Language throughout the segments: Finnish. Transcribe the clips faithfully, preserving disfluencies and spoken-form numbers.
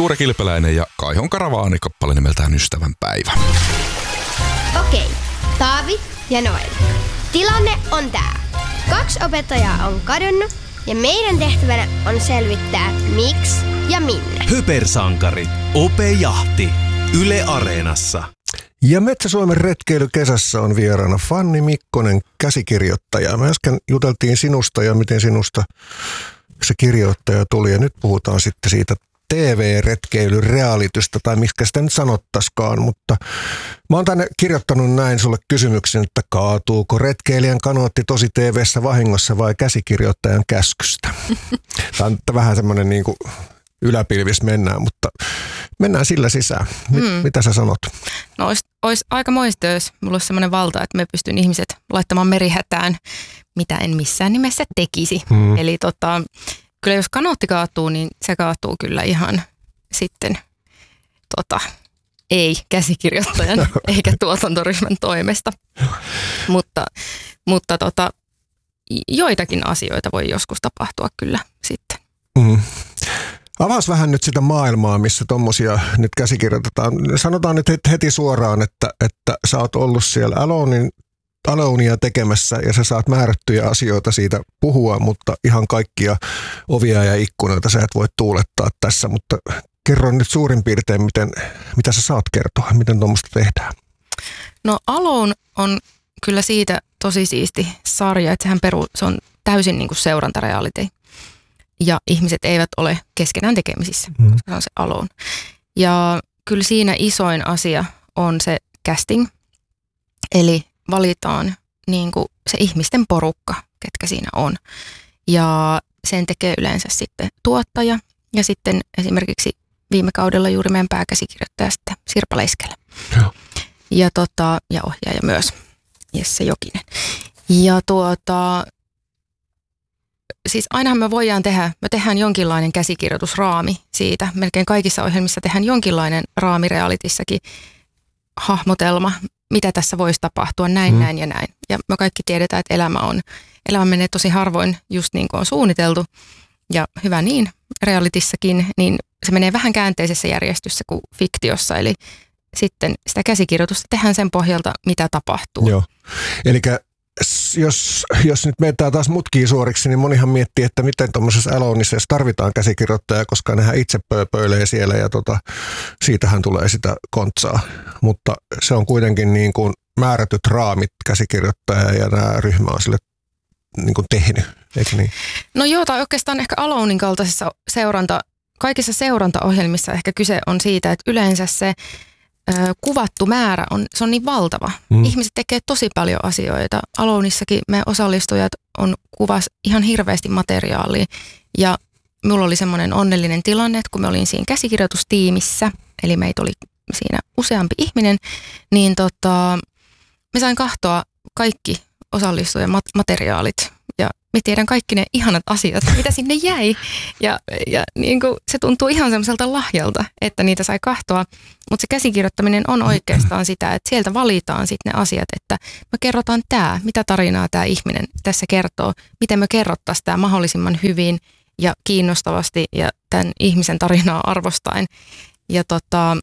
Tuure Kilpeläinen ja Kaihon Karavaani kappale nimeltään Ystävän päivä. Okei, Taavi ja Noel. Tilanne on tää. Kaksi opettajaa on kadonnut ja meidän tehtävänä on selvittää miksi ja minne. Hypersankarit. Opejahti. Yle Areenassa. Ja Metsä-Suomen retkeilykesässä on vieraana Fanni Mikkonen, käsikirjoittaja. Me äsken juteltiin sinusta ja miten sinusta se kirjoittaja tuli. Ja nyt puhutaan sitten siitä T V-retkeilyrealitystä, tai miksi sitä nyt sanottaisikaan. Mutta mä oon tänne kirjoittanut näin sulle kysymyksen, että kaatuuko retkeilijän kanootti tosi T V:ssä vahingossa vai käsikirjoittajan käskystä? Tämä on vähän semmoinen niin kuin yläpilvis mennään, mutta mennään sillä sisään. Mit, mm. Mitä sä sanot? No olisi, olisi aika moista, jos mulla olisi semmoinen valta, että me pystyn ihmiset laittamaan merihätään, mitä en missään nimessä tekisi. Mm. Eli tota, kyllä jos kanootti kaatuu, niin se kaatuu kyllä ihan sitten tota, ei käsikirjoittajan eikä tuotantoryhmän toimesta. mutta mutta tota, joitakin asioita voi joskus tapahtua kyllä sitten. Mm. Avaas vähän nyt sitä maailmaa, missä tommosia nyt käsikirjoitetaan. Sanotaan nyt heti suoraan, että, että sä oot ollut siellä Alonein, Alonea tekemässä ja sä saat määrättyjä asioita siitä puhua, mutta ihan kaikkia ovia ja ikkunoita sä et voi tuulettaa tässä. Mutta kerro nyt suurin piirtein, miten, mitä sä saat kertoa, miten tuommoista tehdään. No Alone on kyllä siitä tosi siisti sarja, että sehän peru, se on täysin niin kuin seurantareality. Ja ihmiset eivät ole keskenään tekemisissä, mm. koska se on se Alone. Ja kyllä siinä isoin asia on se casting, eli valitaan niin kuin se ihmisten porukka, ketkä siinä on. Ja sen tekee yleensä sitten tuottaja ja sitten esimerkiksi viime kaudella juuri meidän pääkäsikirjoittaja sitten Sirpa Leiskelä. Joo. Ja, tota, ja ohjaaja myös, Jesse Jokinen. Ja tuota... Siis ainahan me voidaan tehdä, me tehdään jonkinlainen käsikirjoitusraami siitä. Melkein kaikissa ohjelmissa tehdään jonkinlainen raami realitissakin hahmotelma, mitä tässä voisi tapahtua näin, mm. näin ja näin. Ja me kaikki tiedetään, että elämä on, elämä menee tosi harvoin just niin kuin on suunniteltu. Ja hyvä niin, realitissakin, niin se menee vähän käänteisessä järjestyssä kuin fiktiossa. Eli sitten sitä käsikirjoitusta tehdään sen pohjalta, mitä tapahtuu. Joo, elikkä Jos, jos nyt meetään taas mutkia suoriksi, niin monihan miettii, että miten tuommoisessa Aloneissa, jos tarvitaan käsikirjoittajaa, koska nehän itse pööpöilee siellä ja tota, siitähän tulee sitä kontsaa. Mutta se on kuitenkin niin kuin määrätyt raamit käsikirjoittaja ja nämä ryhmä on sille niin kuin tehnyt, eikö niin? No joo, tai oikeastaan ehkä Alonein kaltaisessa seuranta, kaikissa seurantaohjelmissa ehkä kyse on siitä, että yleensä se kuvattu määrä on, se on niin valtava. Mm. Ihmiset tekee tosi paljon asioita. Aloneissakin me osallistujat on kuvas ihan hirveästi materiaalia. Ja minulla oli semmoinen onnellinen tilanne, että kun me olin siinä käsikirjoitustiimissä, eli meitä oli siinä useampi ihminen, niin tota, me sain kahtoa kaikki osallistujan materiaalit. Ja me tiedän kaikki ne ihanat asiat, mitä sinne jäi. Ja, ja niin kuin se tuntuu ihan semmoiselta lahjalta, että niitä sai kahtoa. Mutta se käsikirjoittaminen on oikeastaan sitä, että sieltä valitaan sitten ne asiat, että me kerrotaan tämä, mitä tarinaa tämä ihminen tässä kertoo. Miten me kerrottaisiin tämä mahdollisimman hyvin ja kiinnostavasti ja tämän ihmisen tarinaa arvostaen. Ja tota,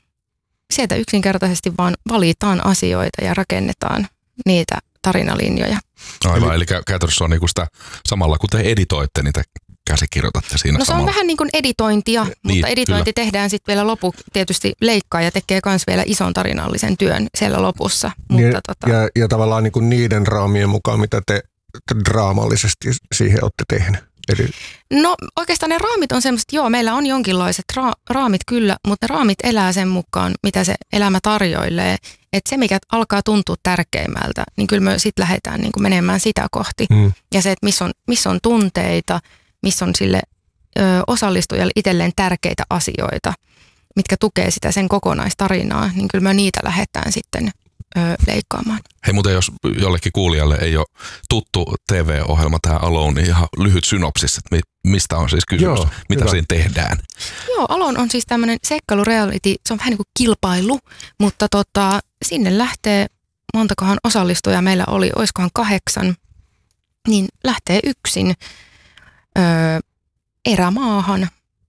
sieltä yksinkertaisesti vaan valitaan asioita ja rakennetaan niitä tarinalinjoja. Aivan, eli käytännössä on niinku sitä samalla, kun te editoitte, niin te käsikirjoitatte siinä No samalla. se on vähän niin kuin editointia, niin, mutta editointi kyllä tehdään sitten vielä lopu, tietysti leikkaa ja tekee myös vielä ison tarinallisen työn siellä lopussa. Niin, mutta tota... ja, ja tavallaan niin kuin niiden raamien mukaan, mitä te draamallisesti siihen olette tehneet. Eli... No oikeastaan ne raamit on semmoiset, joo, meillä on jonkinlaiset ra- raamit kyllä, mutta ne raamit elää sen mukaan, mitä se elämä tarjoilee. Että se, mikä alkaa tuntua tärkeimmältä, niin kyllä me sitten lähdetään niin kuin menemään sitä kohti. Mm. Ja se, että missä on, missä on tunteita, missä on sille ö, osallistujalle itselleen tärkeitä asioita, mitkä tukee sitä sen kokonaistarinaa, niin kyllä me niitä lähdetään sitten ö, leikkaamaan. Hei, muuten jos jollekin kuulijalle ei ole tuttu T V-ohjelma tähän Alone, niin ihan lyhyt synopsis, että mistä on siis kysymys, Joo, mitä hyvä. Siinä tehdään? Joo, Alone on siis tämmöinen seikkailureality, se on vähän niin kuin kilpailu, mutta tota, sinne lähtee, montakohan osallistujaa meillä oli, oiskohan kahdeksan, niin lähtee yksin ö, erämaahan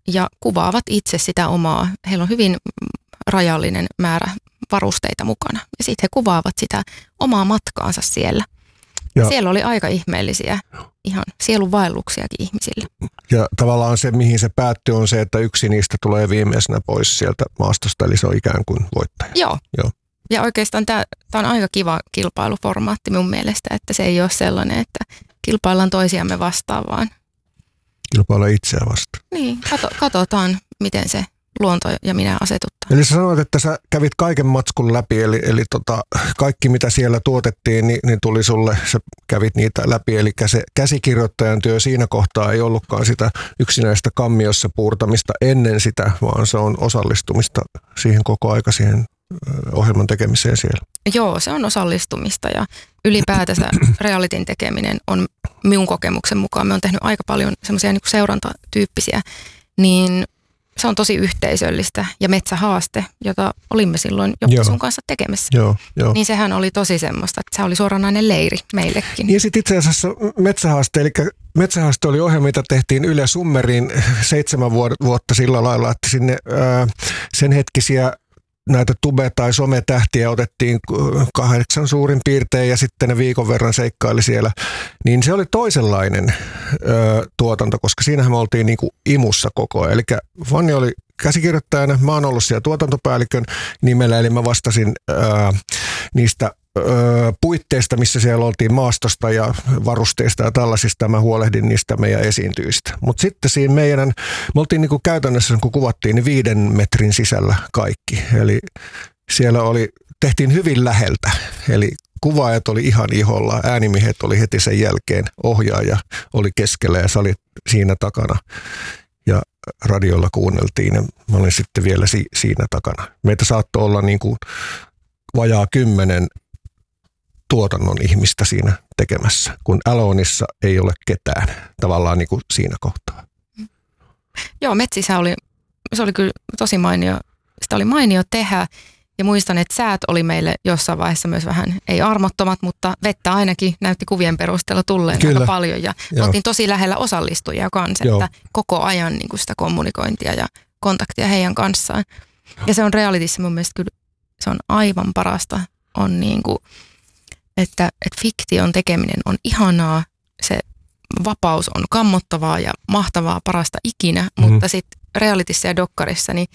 ja kuvaavat itse sitä omaa. Heillä on hyvin rajallinen määrä varusteita mukana. Ja sitten he kuvaavat sitä omaa matkaansa siellä. Ja siellä oli aika ihmeellisiä, ihan sielunvaelluksiakin ihmisille. Ja tavallaan se, mihin se päättyy, on se, että yksi niistä tulee viimeisenä pois sieltä maastosta, eli se on ikään kuin voittaja. Joo. Joo. Ja oikeastaan tämä on aika kiva kilpailuformaatti mun mielestä, että se ei ole sellainen, että kilpaillaan toisiamme vastaan, vaan kilpailla itseä vastaan. Niin, kato, katsotaan, miten se luonto ja minä asetuttaa. Eli sä sanoit, että sä kävit kaiken matskun läpi, eli, eli tota, kaikki mitä siellä tuotettiin, niin, niin tuli sulle, sä kävit niitä läpi, eli se käsikirjoittajan työ siinä kohtaa ei ollutkaan sitä yksinäistä kammiossa puurtamista ennen sitä, vaan se on osallistumista siihen koko aika siihen ohjelman tekemiseen siellä. Joo, se on osallistumista ja ylipäätänsä realityn tekeminen on minun kokemuksen mukaan. Me on tehnyt aika paljon semmoisia niin kuin seurantatyyppisiä, niin se on tosi yhteisöllistä ja metsähaaste, jota olimme silloin jo sun kanssa tekemässä. Joo, jo. Niin sehän oli tosi semmoista, että se oli suoranainen leiri meillekin. Ja sitten itse asiassa metsähaaste, eli metsähaaste oli ohjelma, mitä tehtiin Yle Summeriin seitsemän vuotta sillä lailla, että sinne ää, sen hetkisiä näitä tube- tai sometähtiä otettiin kahdeksan suurin piirtein ja sitten ne viikon verran seikkaili siellä. Niin se oli toisenlainen ö, tuotanto, koska siinähän me oltiin niinku imussa koko ajan. Eli Fanni oli käsikirjoittajana, mä oon ollut siellä tuotantopäällikön nimellä, eli mä vastasin ö, niistä ö, puitteista, missä siellä oltiin maastosta ja varusteista ja tällaisista. Mä huolehdin niistä meidän esiintyjistä. Mutta sitten siinä meidän, me oltiin niinku käytännössä, kun kuvattiin, niin viiden metrin sisällä kaikki. Eli siellä oli, tehtiin hyvin läheltä, eli kuvaajat oli ihan iholla, äänimiehet oli heti sen jälkeen, ohjaaja oli keskellä ja sä olit siinä takana. Ja radiolla kuunneltiin ja mä olin sitten vielä si- siinä takana. Meitä saattoi olla niin kuin vajaa kymmenen tuotannon ihmistä siinä tekemässä, kun Alonessa ei ole ketään tavallaan niin kuin siinä kohtaa. Joo, metsissä oli, se oli kyllä tosi mainio, sitä oli mainio tehdä. Ja muistan, että säät oli meille jossain vaiheessa myös vähän, ei armottomat, mutta vettä ainakin näytti kuvien perusteella tulleen aika paljon. Ja me oltiin tosi lähellä osallistujia kanssa, että koko ajan niin kuin sitä kommunikointia ja kontaktia heidän kanssaan. Ja se on realityssä mun mielestä kyllä, se on aivan parasta, on niin kuin, että, että fiktion tekeminen on ihanaa, se vapaus on kammottavaa ja mahtavaa, parasta ikinä, mm. mutta sitten realityssä ja dokkarissa, niin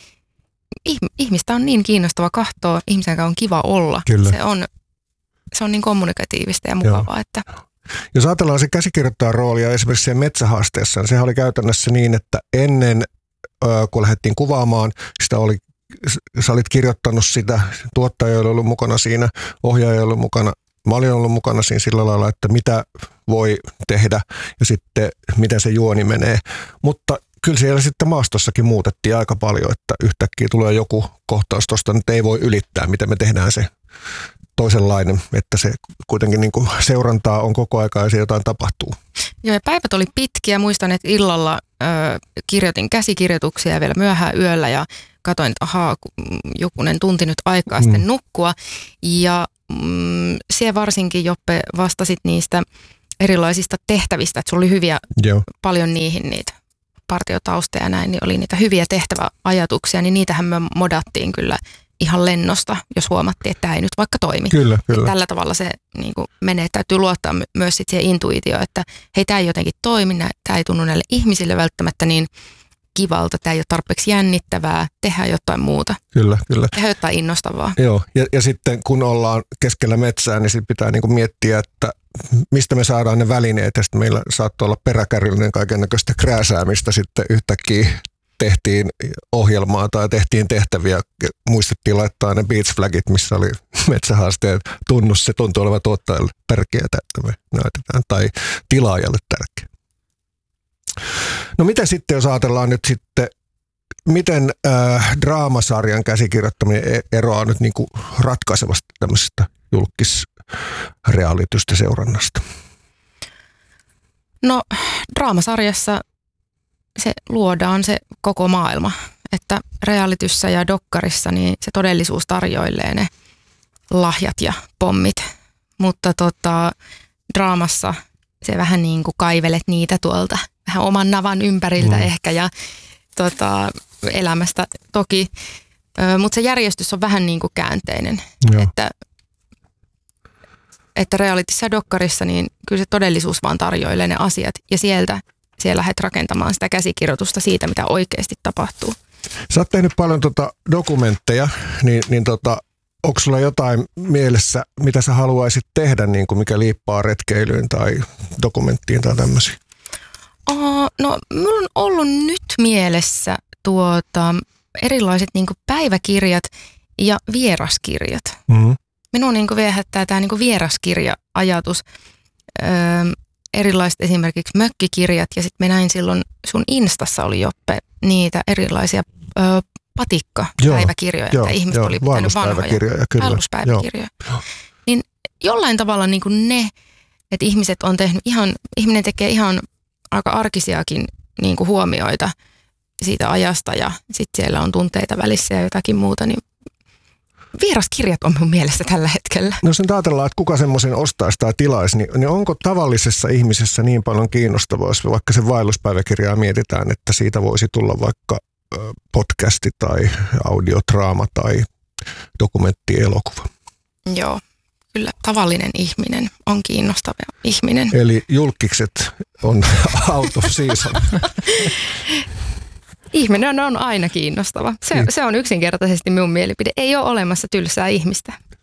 ihmistä on niin kiinnostava katsoa, ihmisen kanssa on kiva olla. Kyllä. Se on, se on niin kommunikatiivista ja mukavaa. Että jos ajatellaan se käsikirjoittajan roolia esimerkiksi siellä metsähaasteessa, niin sehän oli käytännössä niin, että ennen kun lähdettiin kuvaamaan, sitä oli, sä olit kirjoittanut sitä, tuottaja oli ollut mukana siinä, ohjaaja oli ollut mukana, mä olin ollut mukana siinä sillä lailla, että mitä voi tehdä ja sitten miten se juoni menee. Mutta kyllä siellä sitten maastossakin muutettiin aika paljon, että yhtäkkiä tulee joku kohtaus tuosta, nyt ei voi ylittää, miten me tehdään se toisenlainen, että se kuitenkin niin kuin seurantaa on koko aika ja se jotain tapahtuu. Joo, ja päivät oli pitkiä. Muistan, että illalla ö, kirjoitin käsikirjoituksia vielä myöhään yöllä ja katsoin, että ahaa, jokunen tunti nyt aikaa mm. sitten nukkua. Ja mm, siellä varsinkin, Joppe, vastasit niistä erilaisista tehtävistä, että sulla oli hyviä Joo. paljon niihin niitä partiotausta ja näin, niin oli niitä hyviä tehtäväajatuksia, niin niitähän me modattiin kyllä ihan lennosta, jos huomattiin, että tämä ei nyt vaikka toimi. Kyllä, kyllä. Tällä tavalla se niin kuin menee. Täytyy luottaa myös sit siihen intuitioon, että hei, tämä ei jotenkin toimi, tämä ei tunnu näille ihmisille välttämättä niin kivalta, tämä ei ole tarpeeksi jännittävää, tehdään jotain muuta. Kyllä, kyllä. Tehdään jotain innostavaa. Joo, ja, ja sitten kun ollaan keskellä metsää, niin sitten pitää niinku miettiä, että mistä me saadaan ne välineet, ja sitten meillä saattoi olla peräkärryllinen kaikennäköistä krääsäämistä sitten yhtäkkiä tehtiin ohjelmaa tai tehtiin tehtäviä, muistettiin laittaa ne beach flagit, missä oli metsähaasteet tunnus, se tuntuu olevan tuottajalle tärkeää, että me näytetään, tai tilaajalle tärkeää. No miten sitten, jos ajatellaan nyt sitten, miten äh, draamasarjan käsikirjoittaminen eroaa nyt niin kuin ratkaisevasti tämmöisestä julkisrealitystä seurannasta? No draamasarjassa se luodaan se koko maailma, että realityssä ja dokkarissa niin se todellisuus tarjoilee ne lahjat ja pommit, mutta tota, draamassa se vähän niin kuin kaivelet niitä tuolta vähän oman navan ympäriltä mm. ehkä ja tota, elämästä toki, mutta se järjestys on vähän niin kuin käänteinen, Joo. että että realityssä ja dokkarissa niin kyllä se todellisuus vaan tarjoilee ne asiat ja sieltä siellä lähdet rakentamaan sitä käsikirjoitusta siitä, mitä oikeasti tapahtuu. Sä oot tehnyt paljon tota dokumentteja, niin, niin tota, onko sulla jotain mielessä, mitä sä haluaisit tehdä, niin kuin mikä liippaa retkeilyyn tai dokumenttiin tai tämmöisiin? Oh, no, minulla on ollut nyt mielessä tuota, erilaiset niin kuin päiväkirjat ja vieraskirjat. Mm-hmm. Minua niin kuin viehättää tämä niin kuin vieraskirja-ajatus. Öö, erilaiset esimerkiksi mökkikirjat ja sitten me näin silloin sun Instassa oli Joppe niitä erilaisia öö, patikkapäiväkirjoja, että ihmiset joo, oli pitänyt vanhoja vaelluspäiväkirjoja. Niin jollain tavalla niin kuin ne, että ihmiset on tehnyt ihan, ihminen tekee ihan aika arkisiakin niin kuin huomioita siitä ajasta ja sitten siellä on tunteita välissä ja jotakin muuta, niin vieraskirjat on mun mielestä tällä hetkellä. No sen ajatellaan, että kuka semmoisen ostaisi tai tilaisi, niin, niin onko tavallisessa ihmisessä niin paljon kiinnostavaa, jos vaikka sen vaelluspäiväkirjaa mietitään, että siitä voisi tulla vaikka podcasti tai audiodraama tai dokumenttielokuva? Joo, kyllä tavallinen ihminen on kiinnostava ihminen. Eli julkikset on out of season. Ihminen on aina kiinnostava. Se, se on yksinkertaisesti minun mielipide. Ei ole olemassa tylsää ihmistä.